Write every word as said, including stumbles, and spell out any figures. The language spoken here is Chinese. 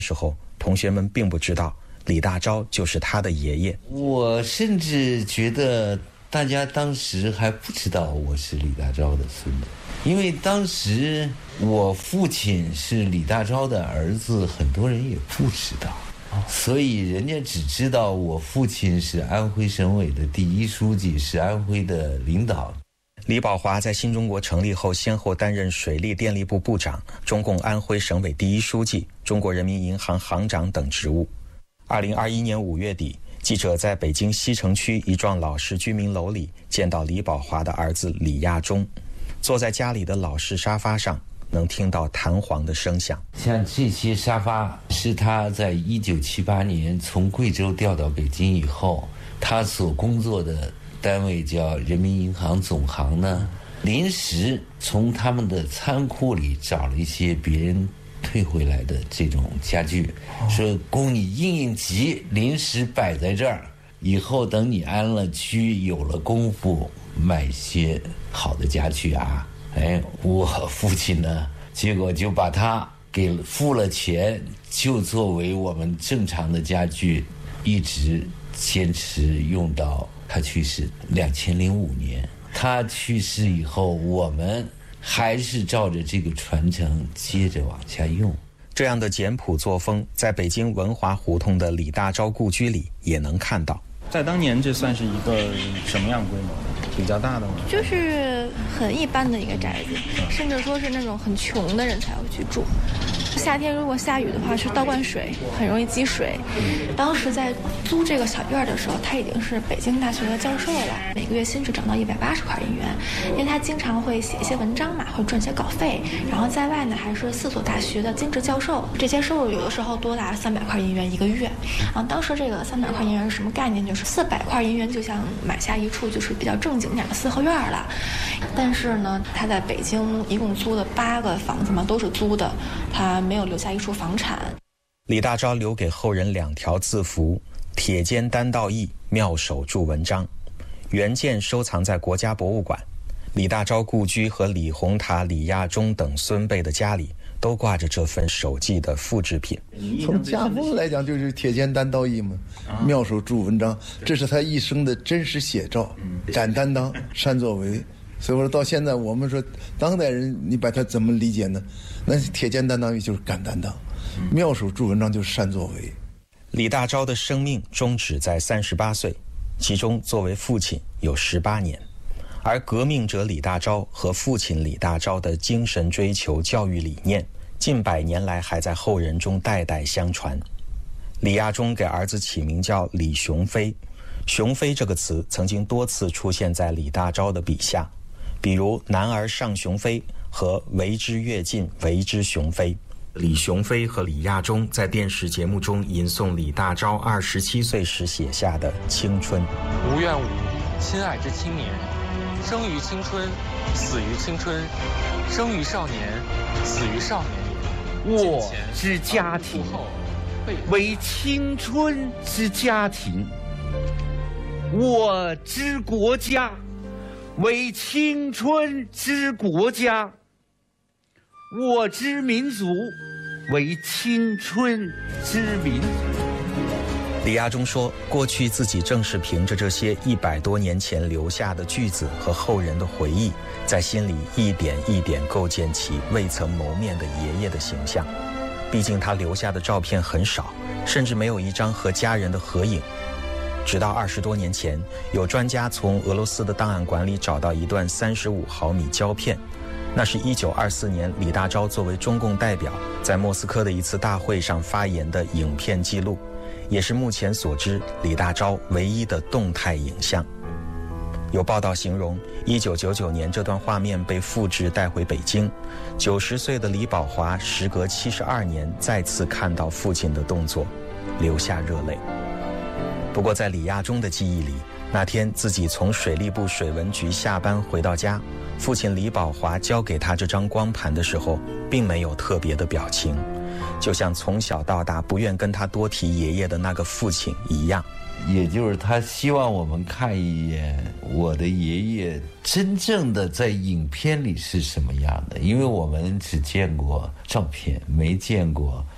时候，同学们并不知道李大钊就是他的爷爷。 我甚至觉得大家当时还不知道我是李大钊的孙子，因为当时我父亲是李大钊的儿子，很多人也不知道，所以人家只知道我父亲是安徽省委的第一书记，是安徽的领导。 李宝华在新中国成立后，先后担任水利电力部部长、中共安徽省委第一书记、中国人民银行行长等职务。二零二一年五月底，记者在北京西城区一幢老式居民楼里见到李宝华的儿子李亚中，坐在家里的老式沙发上，能听到弹簧的声响。 像这些沙发是他在一九七八年从贵州调到北京以后，他所工作的单位叫人民银行总行呢，临时从他们的仓库里找了一些别人退回来的这种家具，说供你应应急，临时摆在这儿，以后等你安了居，有了功夫买些好的家具啊。哎，我父亲呢，结果就把它给付了钱，就作为我们正常的家具，一直坚持用到他去世两千零五年。他去世以后，我们还是照着这个传承接着往下用。 这样的简朴作风，在北京文华胡同的李大钊故居里也能看到。 在当年，这算是一个什么样规模的？比较大的吗？ 就是很一般的一个宅子，甚至说是那种很穷的人才会去住。夏天如果下雨的话，是倒灌水，很容易积水。当时在租这个小院的时候，他已经是北京大学的教授了，每个月薪水涨到一百八十块银元，因为他经常会写一些文章嘛，会赚些稿费。然后在外呢，还是四所大学的兼职教授，这些收入有的时候多达三百块银元一个月。然后当时这个三百块银元是什么概念？就是四百块银元就像买下一处就是比较正经点的四合院了。但是呢，他在北京一共租的八个房子嘛，都是租的，他没有留下一处房产。 李大钊留给后人两条字符：铁肩担道义，妙手著文章。原件收藏在国家博物馆。李大钊故居和李洪塔、李亚中等孙辈的家里都挂着这份手记的复制品。 从家风来讲，就是铁肩担道义嘛，妙手著文章，这是他一生的真实写照。敢担当，善作为。所以说到现在，我们说当代人，你把它怎么理解呢？那铁肩担当义就是敢担当，妙手著文章就是善作为。 李大钊的生命终止在三十八岁，其中作为父亲有十八年，而革命者李大钊和父亲李大钊的精神追求、教育理念，近百年来还在后人中代代相传。李亚中给儿子起名叫李雄飞，雄飞这个词曾经多次出现在李大钊的笔下，比如男儿上雄飞和为之跃进，为之雄飞。李雄飞和李亚中在电视节目中吟诵李大钊二十七岁时写下的青春。 无怨无，亲爱之青年，生于青春，死于青春，生于少年，死于少年也。 我之家庭，为青春之家庭；我之国家，为青春之国家；我之民族，为青春之民族。 李亚中说，过去自己正是凭着这些一百多年前留下的句子和后人的回忆，在心里一点一点构建起未曾谋面的爷爷的形象。毕竟他留下的照片很少，甚至没有一张和家人的合影。直到二十多年前，有专家从俄罗斯的档案馆里找到一段三十五毫米胶片，那是一九二四年李大钊作为中共代表在莫斯科的一次大会上发言的影片记录，也是目前所知李大钊唯一的动态影像。有报道形容，一九九九年这段画面被复制带回北京，九十岁的李宝华时隔七十二年再次看到父亲的动作，流下热泪。不过在李亚中的记忆里，那天自己从水利部水文局下班回到家，父亲李宝华交给他这张光盘的时候，并没有特别的表情，就像从小到大不愿跟他多提爷爷的那个父亲一样。 也就是他希望我们看一眼我的爷爷真正的在影片里是什么样的，因为我们只见过照片，没见过